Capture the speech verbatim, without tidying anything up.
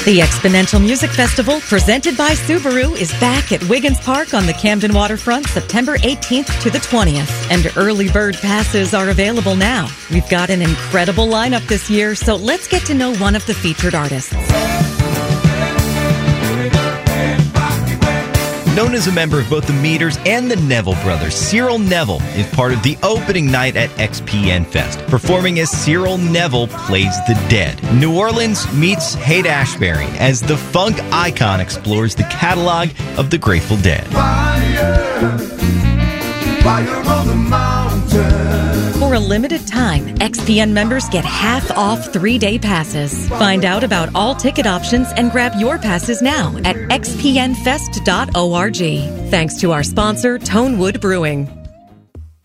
The Exponential Music Festival, presented by Subaru, is back at Wiggins Park on the Camden Waterfront September eighteenth to the twentieth. And early bird passes are available now. We've got an incredible lineup this year, so let's get to know one of the featured artists. Known as a member of both the Meters and the Neville brothers, Cyril Neville is part of the opening night at X P N Fest, performing as Cyril Neville Plays the Dead. New Orleans meets Haight-Ashbury as the funk icon explores the catalog of the Grateful Dead. Fire, fire on the mountain. For a limited time, X P N members get half off three-day passes. Find out about all ticket options and grab your passes now at x p n fest dot org. Thanks to our sponsor, Tonewood Brewing.